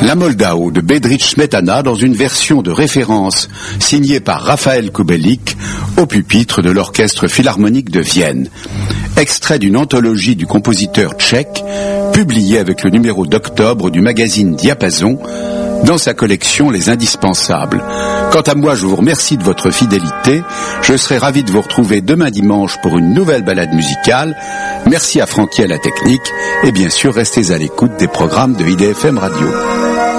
La Moldau de Bedřich Smetana dans une version de référence signée par Raphaël Kubelik au pupitre de l'Orchestre Philharmonique de Vienne. Extrait d'une anthologie du compositeur tchèque, publiée avec le numéro d'octobre du magazine Diapason, dans sa collection Les Indispensables. Quant à moi, je vous remercie de votre fidélité. Je serai ravi de vous retrouver demain dimanche pour une nouvelle balade musicale. Merci à Francky à la technique et bien sûr, restez à l'écoute des programmes de IDFM Radio.